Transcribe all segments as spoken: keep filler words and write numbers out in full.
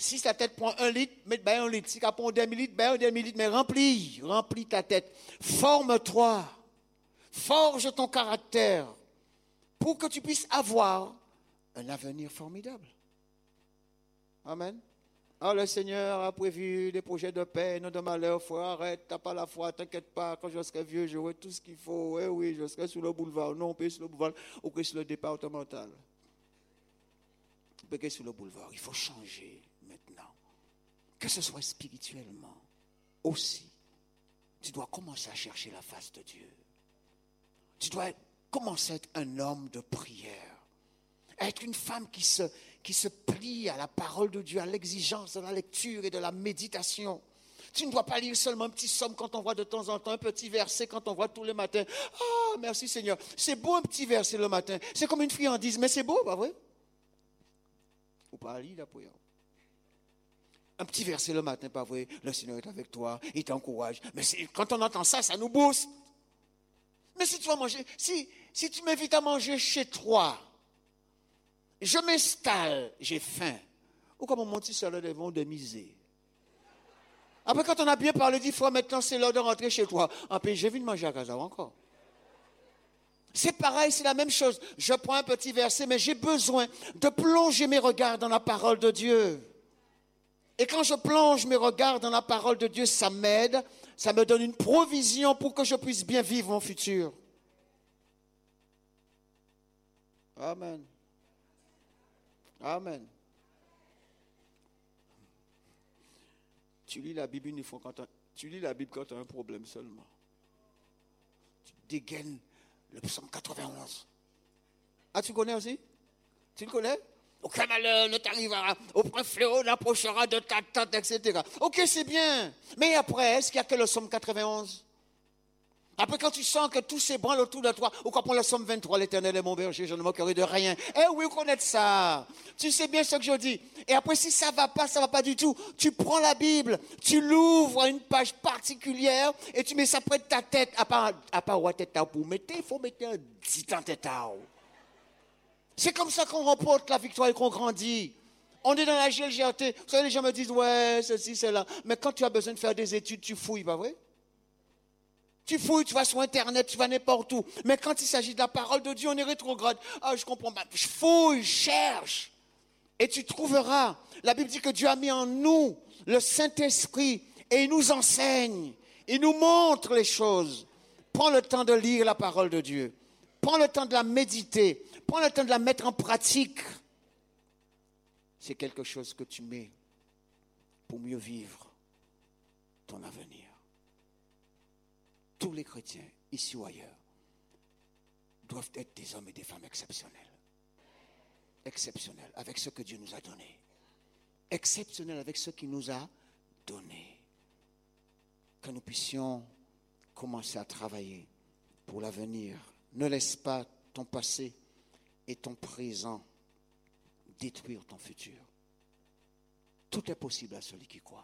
Si ta tête prend un litre, mets ben un litre. Si elle prend deux millilitres, ben un demi-litre. Mais remplis, remplis ta tête. Forme-toi. Forge ton caractère pour que tu puisses avoir un avenir formidable. Amen. Ah, le Seigneur a prévu des projets de paix, non de malheur. Faut arrête, t'as pas la foi, t'inquiète pas. Quand je serai vieux, j'aurai tout ce qu'il faut. Eh oui, je serai sur le boulevard. Non, on peut sur le boulevard ou que sur le départemental. On peut que sur le boulevard. Il faut changer maintenant. Que ce soit spirituellement aussi. Tu dois commencer à chercher la face de Dieu. Tu dois commencer à être un homme de prière. Être une femme qui se, qui se plie à la parole de Dieu, à l'exigence de la lecture et de la méditation. Tu ne dois pas lire seulement un petit somme quand on voit de temps en temps, un petit verset quand on voit tous les matins. Ah, merci Seigneur. C'est beau un petit verset le matin. C'est comme une friandise, mais c'est beau, pas vrai? Ou pas lire la prière. Un petit verset le matin, pas vrai? Le Seigneur est avec toi, il t'encourage. Mais c'est, quand on entend ça, ça nous booste. Mais si tu vas manger, si, si tu m'invites à manger chez toi, je m'installe, j'ai faim. Ou comme mon petit salaire devant de miser. Après, quand on a bien parlé dix fois, maintenant c'est l'heure de rentrer chez toi. En plus, j'ai vu de manger à casa encore. C'est pareil, c'est la même chose. Je prends un petit verset, mais j'ai besoin de plonger mes regards dans la parole de Dieu. Et quand je plonge mes regards dans la parole de Dieu, ça m'aide, ça me donne une provision pour que je puisse bien vivre mon futur. Amen. Amen. Tu lis la Bible une fois quand tu lis la Bible quand tu as un problème seulement. Tu dégaines le psaume quatre-vingt-onze. Ah, tu connais aussi? Tu le connais? Aucun malheur ne t'arrivera, aucun fléau n'approchera de ta tente, et cetera. Ok, c'est bien. Mais après, est-ce qu'il n'y a que le psaume quatre-vingt-onze? Après, quand tu sens que tout s'ébranle autour de toi, ou quand on le psaume vingt-trois, l'Éternel est mon berger, je ne manquerai de rien. Eh oui, connaître ça. Tu sais bien ce que je dis. Et après, si ça ne va pas, ça ne va pas du tout, tu prends la Bible, tu l'ouvres à une page particulière, et tu mets ça près de ta tête, à part, à part où tête pour mettre, il faut mettre un dit en tête. C'est comme ça qu'on remporte la victoire et qu'on grandit. On est dans la G L G A T. Vous savez, les gens me disent, ouais, ceci, cela. Mais quand tu as besoin de faire des études, tu fouilles, pas vrai? Tu fouilles, tu vas sur Internet, tu vas n'importe où. Mais quand il s'agit de la parole de Dieu, on est rétrograde. Ah, je comprends pas. Je fouille, je cherche. Et tu trouveras. La Bible dit que Dieu a mis en nous le Saint-Esprit et il nous enseigne. Il nous montre les choses. Prends le temps de lire la parole de Dieu. Prends le temps de la méditer. Prends le temps de la mettre en pratique. C'est quelque chose que tu mets pour mieux vivre ton avenir. Tous les chrétiens, ici ou ailleurs, doivent être des hommes et des femmes exceptionnels. Exceptionnels avec ce que Dieu nous a donné. Exceptionnels avec ce qu'il nous a donné. Que nous puissions commencer à travailler pour l'avenir. Ne laisse pas ton passé et ton présent détruire ton futur. Tout est possible à celui qui croit.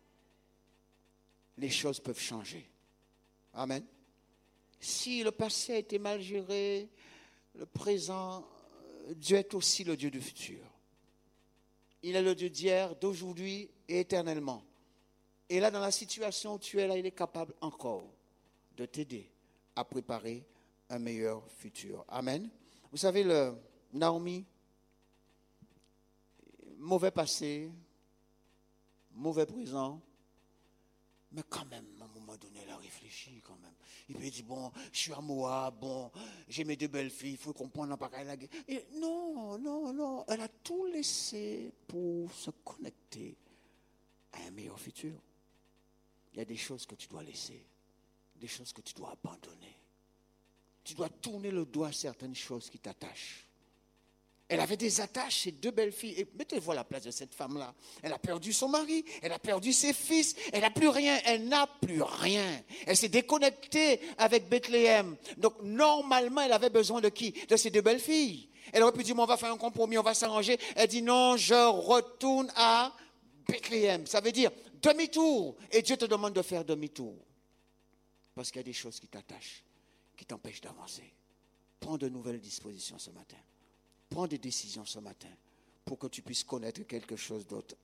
Les choses peuvent changer. Amen. Si le passé a été mal géré, le présent, Dieu est aussi le Dieu du futur. Il est le Dieu d'hier, d'aujourd'hui et éternellement. Et là, dans la situation où tu es là, il est capable encore de t'aider à préparer un meilleur futur. Amen. Vous savez, le Naomi, mauvais passé, mauvais présent, mais quand même, à un moment donné, elle a réfléchi quand même. Il peut dire, bon, je suis à Moab, bon, j'ai mes deux belles filles, il faut comprendre, pas la guerre. Et non, non, non, elle a tout laissé pour se connecter à un meilleur futur. Il y a des choses que tu dois laisser, des choses que tu dois abandonner. Tu dois tourner le doigt à certaines choses qui t'attachent. Elle avait des attaches, ces deux belles filles. Et mettez-vous à la place de cette femme-là. Elle a perdu son mari, elle a perdu ses fils, elle n'a plus rien, elle n'a plus rien. Elle s'est déconnectée avec Bethléem. Donc, normalement, elle avait besoin de qui? De ces deux belles filles. Elle aurait pu dire, on va faire un compromis, on va s'arranger. Elle dit, non, je retourne à Bethléem. Ça veut dire demi-tour. Et Dieu te demande de faire demi-tour. Parce qu'il y a des choses qui t'attachent, qui t'empêchent d'avancer. Prends de nouvelles dispositions ce matin. Prends des décisions ce matin pour que tu puisses connaître quelque chose d'autre.